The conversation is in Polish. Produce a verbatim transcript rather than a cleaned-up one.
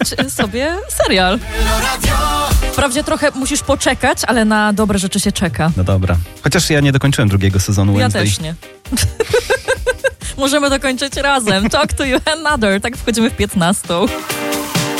sobie serial. Wprawdzie trochę musisz poczekać, ale na dobre rzeczy się czeka. No dobra. Chociaż ja nie dokończyłem drugiego sezonu Wednesday. Ja też nie. Możemy dokończyć razem. Talk to you another. Tak wchodzimy w piętnastą.